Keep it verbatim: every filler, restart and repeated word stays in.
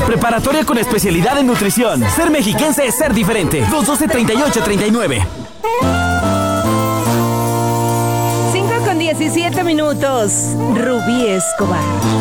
Preparatoria con especialidad en nutrición. Ser mexiquense es ser diferente. dos doce, treinta y ocho, treinta y nueve. cinco con diecisiete minutos. Rubí Escobar.